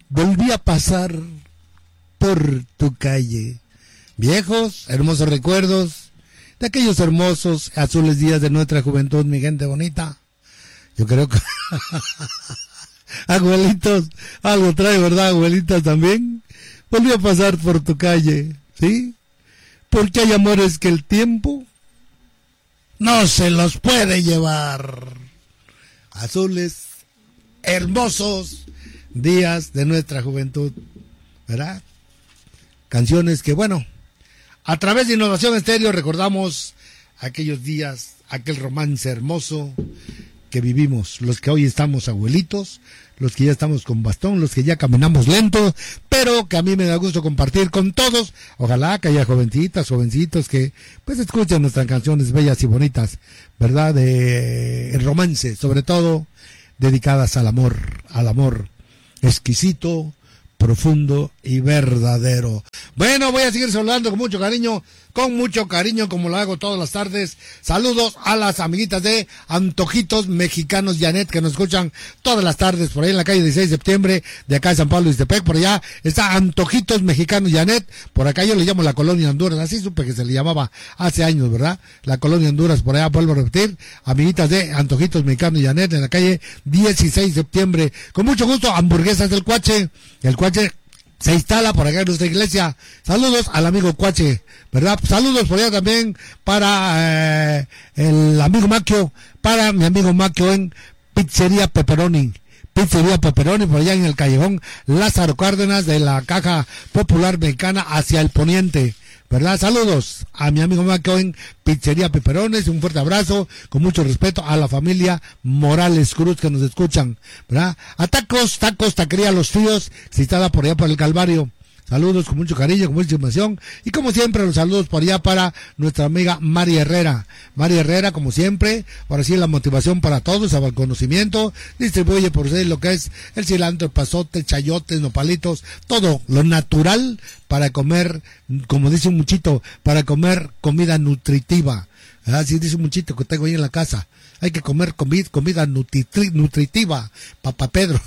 volví a pasar por tu calle. Viejos, hermosos recuerdos de aquellos hermosos, azules días de nuestra juventud, mi gente bonita. Yo creo que abuelitos, algo trae, ¿verdad, abuelitas también? Volví a pasar por tu calle, ¿sí? Porque hay amores que el tiempo no se los puede llevar. Azules, hermosos días de nuestra juventud, ¿verdad? Canciones que, bueno, a través de Innovación Estéreo recordamos aquellos días, aquel romance hermoso que vivimos, los que hoy estamos abuelitos, los que ya estamos con bastón, los que ya caminamos lento, pero que a mí me da gusto compartir con todos. Ojalá que haya jovencitas, jovencitos que pues escuchen nuestras canciones bellas y bonitas, ¿verdad? De el romance, sobre todo dedicadas al amor exquisito, profundo y verdadero. Bueno, voy a seguir saludando con mucho cariño, como lo hago todas las tardes. Saludos a las amiguitas de Antojitos Mexicanos Janet, que nos escuchan todas las tardes por ahí en la calle 16 de septiembre, de acá de San Pablo, Ixtepec. Por allá está Antojitos Mexicanos Janet, por acá yo le llamo la Colonia Honduras, así supe que se le llamaba hace años, ¿verdad? La Colonia Honduras, por allá vuelvo a repetir, amiguitas de Antojitos Mexicanos Janet, en la calle 16 de septiembre. Con mucho gusto, hamburguesas del Cuache, el Cuache se instala por acá en nuestra iglesia. Saludos al amigo Cuache, ¿verdad? Saludos por allá también para el amigo Maquio, para mi amigo Maquio en Pizzería Pepperoni, por allá en el callejón Lázaro Cárdenas de la Caja Popular Mexicana hacia el poniente, ¿verdad? Saludos a mi amigo Maquio en Pizzería Peperones, un fuerte abrazo, con mucho respeto a la familia Morales Cruz que nos escuchan, ¿verdad? A Tacos, Taquería Los Fíos, citada por allá por el Calvario. Saludos con mucho cariño, con mucha estimación. Y como siempre, los saludos por allá para nuestra amiga Mari Herrera. Mari Herrera, como siempre, ahora sí la motivación para todos, el conocimiento. Distribuye por ustedes lo que es el cilantro, el pasote, chayotes, nopalitos, todo lo natural para comer, como dice un muchito, para comer comida nutritiva. Así dice un muchito que tengo ahí en la casa. Hay que comer comida nutritiva, Papá Pedro.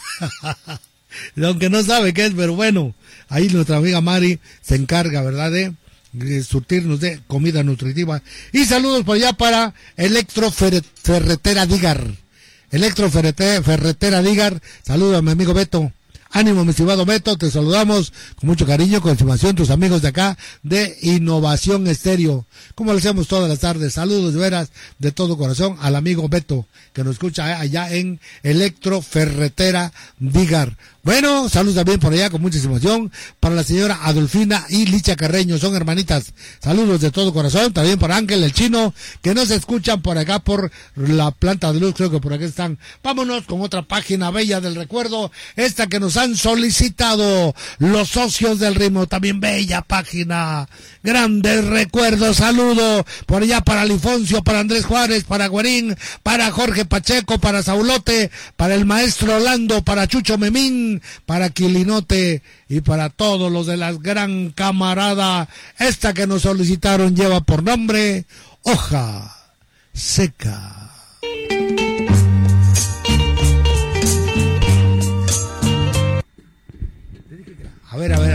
Aunque no sabe qué es, pero bueno, ahí nuestra amiga Mari se encarga, ¿verdad?, de surtirnos de comida nutritiva. Y saludos por allá para Electroferretera Dígar. Electroferretera Dígar, saludos a mi amigo Beto. Ánimo, mi estimado Beto, te saludamos con mucho cariño, con estimación, tus amigos de acá, de Innovación Estéreo. Como le hacemos todas las tardes, saludos de veras, de todo corazón, al amigo Beto, que nos escucha allá en Electroferretera Dígar. Bueno, saludos también por allá, con mucha estimación, para la señora Adolfina y Licha Carreño, son hermanitas. Saludos de todo corazón, también para Ángel, el chino, que nos escuchan por acá, por la planta de luz, creo que por aquí están. Vámonos con otra página bella del recuerdo, esta que nos han solicitado los socios del ritmo, también bella página, grandes recuerdos. Saludo por allá para Alifoncio, para Andrés Juárez, para Guarín, para Jorge Pacheco, para Saulote, para el maestro Orlando, para Chucho Memín, para Quilinote y para todos los de la gran camarada. Esta que nos solicitaron lleva por nombre Hoja Seca. A ver.